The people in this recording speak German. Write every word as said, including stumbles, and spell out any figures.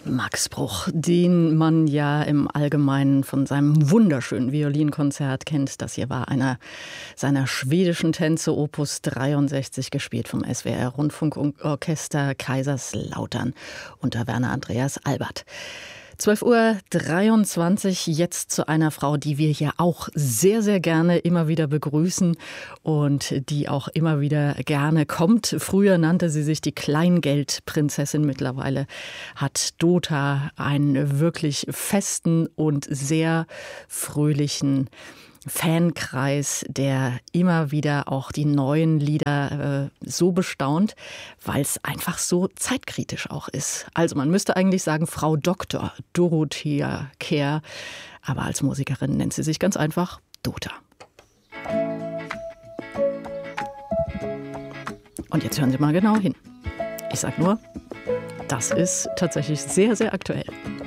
Max Bruch, den man ja im Allgemeinen von seinem wunderschönen Violinkonzert kennt. Das hier war einer seiner schwedischen Tänze, Opus dreiundsechzig, gespielt vom S W R Rundfunkorchester Kaiserslautern unter Werner Andreas Albert. zwölf Uhr dreiundzwanzig, jetzt zu einer Frau, die wir hier auch sehr, sehr gerne immer wieder begrüßen und die auch immer wieder gerne kommt. Früher nannte sie sich die Kleingeldprinzessin. Mittlerweile hat Dota einen wirklich festen und sehr fröhlichen Fankreis, der immer wieder auch die neuen Lieder äh, so bestaunt, weil es einfach so zeitkritisch auch ist. Also man müsste eigentlich sagen Frau Doktor Dorothea Kehr, aber als Musikerin nennt sie sich ganz einfach Dota. Und jetzt hören Sie mal genau hin. Ich sag nur, das ist tatsächlich sehr, sehr aktuell.